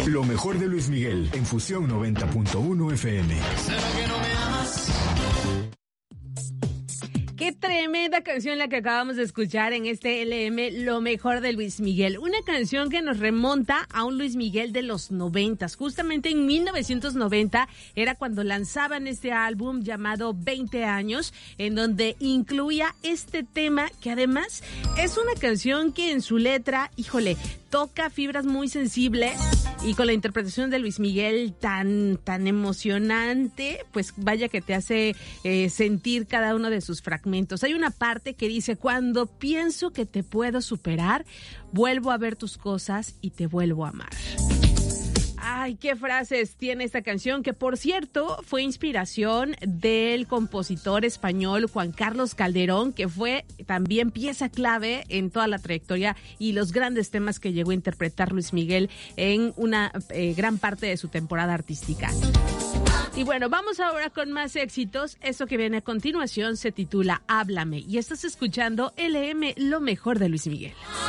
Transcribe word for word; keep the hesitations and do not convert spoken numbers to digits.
Lo mejor de Luis Miguel en Fusión noventa punto uno F M. ¿Será que no me amas? Qué tremenda canción la que acabamos de escuchar en este L M, Lo mejor de Luis Miguel. Una canción que nos remonta a un Luis Miguel de los noventas. Justamente en mil novecientos noventa era cuando lanzaban este álbum llamado veinte años, en donde incluía este tema que además es una canción que en su letra, híjole, toca fibras muy sensibles, y con la interpretación de Luis Miguel tan, tan emocionante, pues vaya que te hace eh, sentir cada uno de sus fragmentos. Hay una parte que dice: cuando pienso que te puedo superar, vuelvo a ver tus cosas y te vuelvo a amar. Ay, qué frases tiene esta canción, que por cierto fue inspiración del compositor español Juan Carlos Calderón, que fue también pieza clave en toda la trayectoria y los grandes temas que llegó a interpretar Luis Miguel en una eh, gran parte de su temporada artística. Y bueno, vamos ahora con más éxitos. Esto que viene a continuación se titula Háblame, y estás escuchando L M, Lo mejor de Luis Miguel.